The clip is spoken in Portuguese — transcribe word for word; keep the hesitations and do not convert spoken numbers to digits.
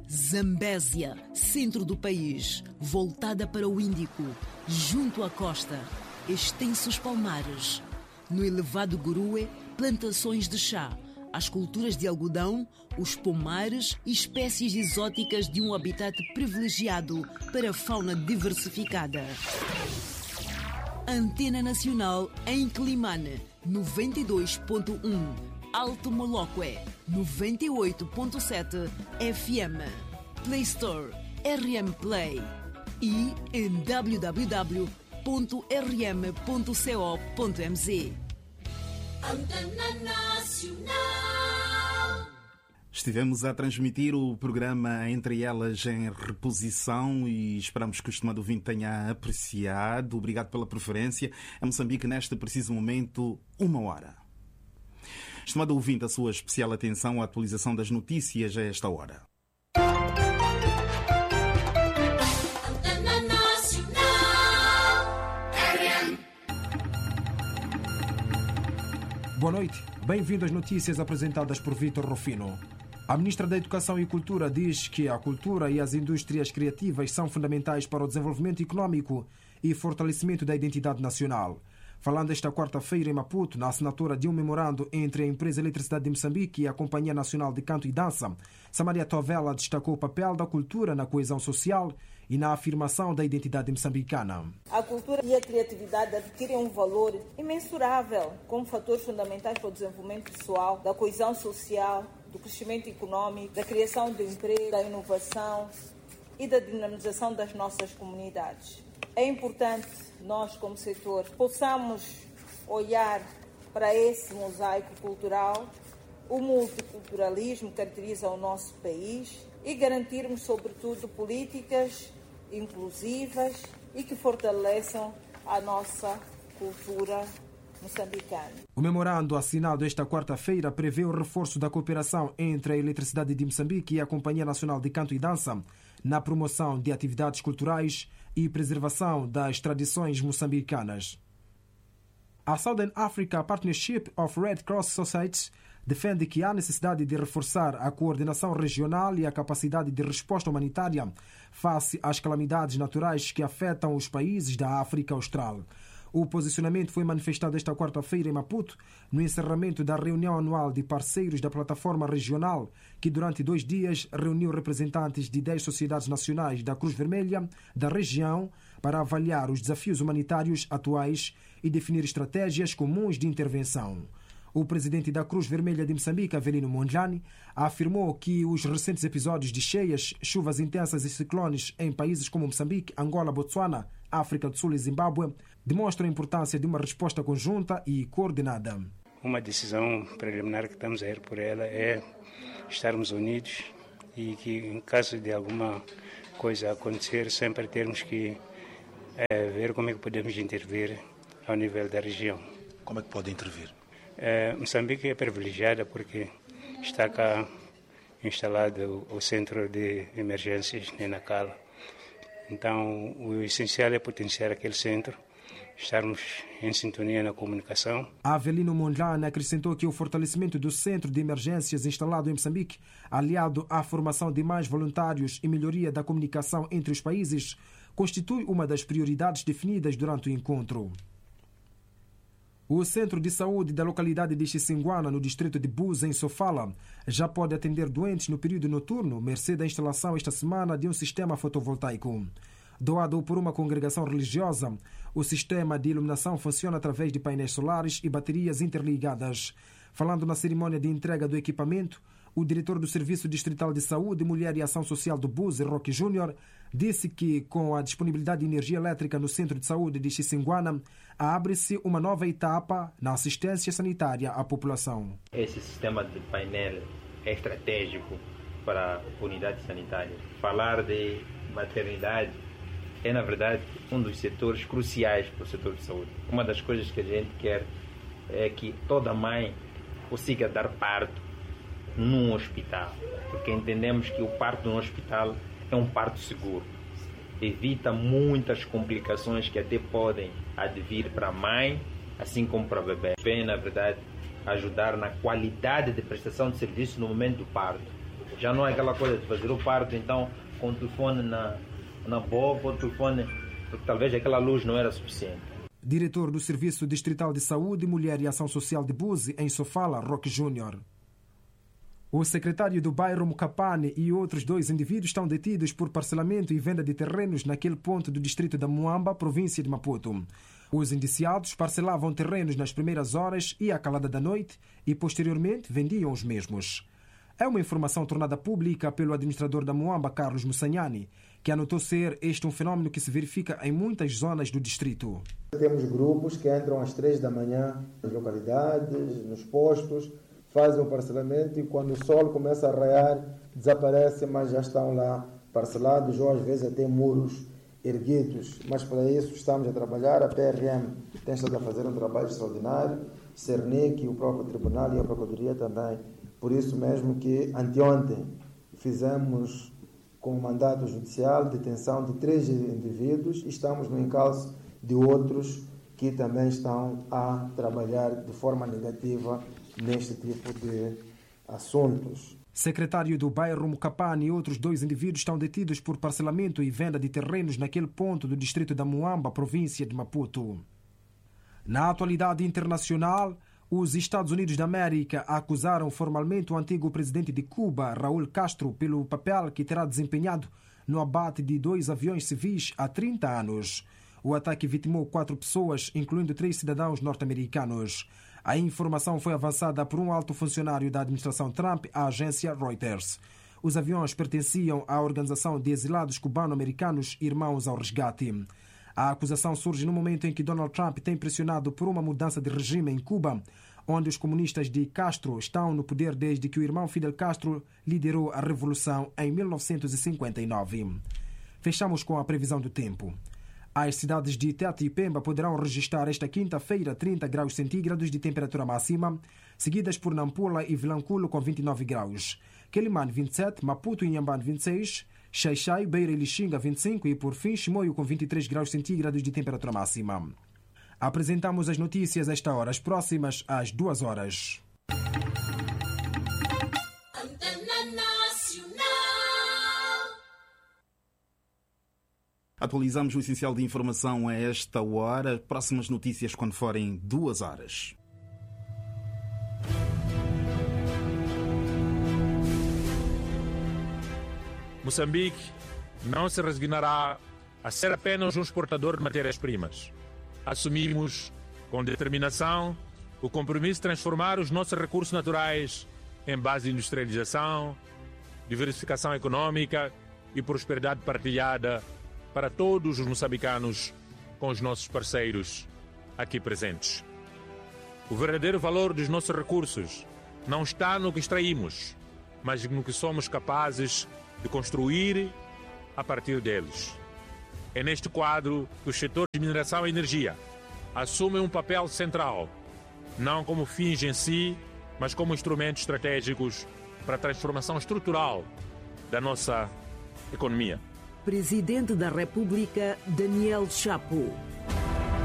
Zambésia, centro do país, voltada para o Índico, junto à costa, extensos palmares. No elevado Gurue, plantações de chá, as culturas de algodão, os pomares e espécies exóticas de um habitat privilegiado para a fauna diversificada. Antena Nacional em Climane, noventa e dois ponto um. Alto Moloque, noventa e oito ponto sete F M. Play Store, R M Play. E em w w w ponto r m ponto co ponto m z. Antena Nacional. Estivemos a transmitir o programa Entre Elas em reposição e esperamos que o estimado ouvinte tenha apreciado. Obrigado pela preferência. Em Moçambique, neste preciso momento, uma hora. Estimado ouvinte, a sua especial atenção à atualização das notícias a esta hora. Boa noite. Bem-vindo às notícias apresentadas por Vítor Rufino. A Ministra da Educação e Cultura diz que a cultura e as indústrias criativas são fundamentais para o desenvolvimento econômico e fortalecimento da identidade nacional. Falando esta quarta-feira em Maputo, na assinatura de um memorando entre a Empresa Eletricidade de Moçambique e a Companhia Nacional de Canto e Dança, Samaria Tovela destacou o papel da cultura na coesão social e na afirmação da identidade moçambicana. A cultura e a criatividade adquirem um valor imensurável como fatores fundamentais para o desenvolvimento pessoal, da coesão social, do crescimento econômico, da criação de emprego, da inovação e da dinamização das nossas comunidades. É importante nós, como setor, possamos olhar para esse mosaico cultural, o multiculturalismo que caracteriza o nosso país e garantirmos, sobretudo, políticas inclusivas e que fortaleçam a nossa cultura moçambicana. O memorando assinado esta quarta-feira prevê o reforço da cooperação entre a Eletricidade de Moçambique e a Companhia Nacional de Canto e Dança na promoção de atividades culturais e preservação das tradições moçambicanas. A Southern Africa Partnership of Red Cross Societies defende que há necessidade de reforçar a coordenação regional e a capacidade de resposta humanitária face às calamidades naturais que afetam os países da África Austral. O posicionamento foi manifestado esta quarta-feira em Maputo, no encerramento da reunião anual de parceiros da plataforma regional, que durante dois dias reuniu representantes de dez sociedades nacionais da Cruz Vermelha da região para avaliar os desafios humanitários atuais e definir estratégias comuns de intervenção. O presidente da Cruz Vermelha de Moçambique, Avelino Mondlane, afirmou que os recentes episódios de cheias, chuvas intensas e ciclones em países como Moçambique, Angola, Botsuana, África do Sul e Zimbábue demonstram a importância de uma resposta conjunta e coordenada. Uma decisão preliminar que estamos a ir por ela é estarmos unidos e que, em caso de alguma coisa acontecer, sempre termos que é, ver como é que podemos intervir ao nível da região. Como é que pode intervir? É, Moçambique é privilegiada porque está cá instalado o Centro de Emergências, Nenacala. Então, o essencial é potenciar aquele centro, estarmos em sintonia na comunicação. Avelino Mondlane acrescentou que o fortalecimento do Centro de Emergências instalado em Moçambique, aliado à formação de mais voluntários e melhoria da comunicação entre os países, constitui uma das prioridades definidas durante o encontro. O Centro de Saúde da localidade de Xissinguana, no distrito de Buza, em Sofala, já pode atender doentes no período noturno, mercê da instalação esta semana de um sistema fotovoltaico. Doado por uma congregação religiosa, o sistema de iluminação funciona através de painéis solares e baterias interligadas. Falando na cerimônia de entrega do equipamento, o diretor do Serviço Distrital de Saúde, Mulher e Ação Social do Buza, Roque Júnior, disse que, com a disponibilidade de energia elétrica no Centro de Saúde de Xissinguana, abre-se uma nova etapa na assistência sanitária à população. Esse sistema de painel é estratégico para a unidade sanitária. Falar de maternidade é, na verdade, um dos setores cruciais para o setor de saúde. Uma das coisas que a gente quer é que toda mãe consiga dar parto num hospital, porque entendemos que o parto num hospital é um parto seguro. Evita muitas complicações que até podem advir para a mãe, assim como para o bebê. Vem, na verdade, ajudar na qualidade de prestação de serviço no momento do parto. Já não é aquela coisa de fazer o parto, então, com o telefone na, na boca, o telefone, porque talvez aquela luz não era suficiente. Diretor do Serviço Distrital de Saúde, Mulher e Ação Social de Buzi, em Sofala, Roque Júnior. O secretário do bairro Mukapane e outros dois indivíduos estão detidos por parcelamento e venda de terrenos naquele ponto do distrito da Muamba, província de Maputo. Os indiciados parcelavam terrenos nas primeiras horas e à calada da noite e, posteriormente, vendiam os mesmos. É uma informação tornada pública pelo administrador da Muamba, Carlos Mussanhani, que anotou ser este um fenómeno que se verifica em muitas zonas do distrito. Temos grupos que entram às três da manhã nas localidades, nos postos, fazem o parcelamento e quando o sol começa a raiar, desaparecem, mas já estão lá parcelados ou às vezes até muros erguidos. Mas para isso estamos a trabalhar, a P R M tem estado a fazer um trabalho extraordinário, Cernic, o próprio Tribunal e a Procuradoria também. Por isso mesmo que anteontem fizemos com mandato judicial detenção de três indivíduos e estamos no encalço de outros que também estão a trabalhar de forma negativa neste tipo de assuntos. Secretário do bairro Mukapane e outros dois indivíduos estão detidos por parcelamento e venda de terrenos naquele ponto do distrito da Muamba, província de Maputo. Na atualidade internacional, os Estados Unidos da América acusaram formalmente o antigo presidente de Cuba, Raul Castro, pelo papel que terá desempenhado no abate de dois aviões civis há trinta anos. O ataque vitimou quatro pessoas, incluindo três cidadãos norte-americanos. A informação foi avançada por um alto funcionário da administração Trump à agência Reuters. Os aviões pertenciam à Organização de Exilados Cubano-Americanos Irmãos ao Resgate. A acusação surge no momento em que Donald Trump tem pressionado por uma mudança de regime em Cuba, onde os comunistas de Castro estão no poder desde que o irmão Fidel Castro liderou a revolução em mil novecentos e cinquenta e nove. Fechamos com a previsão do tempo. As cidades de Tete e Pemba poderão registrar esta quinta-feira trinta graus centígrados de temperatura máxima, seguidas por Nampula e Vilanculo com vinte e nove graus, Quelimane vinte e sete, Maputo e Inhambane vinte e seis, Xaixai, Beira e Lixinga vinte e cinco e, por fim, Chimoio com vinte e três graus centígrados de temperatura máxima. Apresentamos as notícias a esta hora, as próximas às duas horas. Atualizamos o essencial de informação a esta hora. Próximas notícias quando forem duas horas. Moçambique não se resignará a ser apenas um exportador de matérias-primas. Assumimos com determinação o compromisso de transformar os nossos recursos naturais em base de industrialização, diversificação econômica e prosperidade partilhada para todos os moçambicanos com os nossos parceiros aqui presentes. O verdadeiro valor dos nossos recursos não está no que extraímos, mas no que somos capazes de construir a partir deles. É neste quadro que os setores de mineração e energia assumem um papel central, não como fins em si, mas como instrumentos estratégicos para a transformação estrutural da nossa economia. Presidente da República, Daniel Chapo.